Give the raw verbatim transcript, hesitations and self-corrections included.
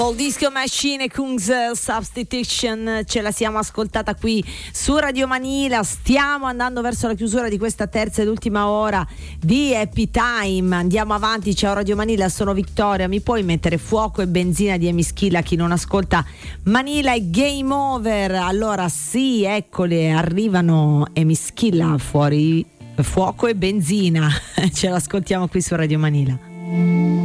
Old Disco Machine Kungs Substitution, ce la siamo ascoltata qui su Radio Manila. Stiamo andando verso la chiusura di questa terza ed ultima ora di Happy Time. Andiamo avanti. Ciao Radio Manila, sono Vittoria. Mi puoi mettere Fuoco e Benzina di Amy Schilla? Chi non ascolta Manila è game over. Allora sì, eccole, arrivano Amy Schilla, fuori Fuoco e Benzina. Ce l'ascoltiamo qui su Radio Manila.